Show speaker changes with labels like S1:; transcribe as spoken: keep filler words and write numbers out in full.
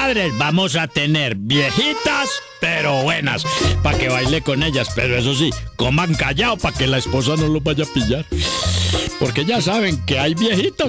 S1: padres vamos a tener viejitas, pero buenas, para que baile con ellas. Pero eso sí, coman callado para que la esposa no los vaya a pillar. Porque ya saben que hay viejitos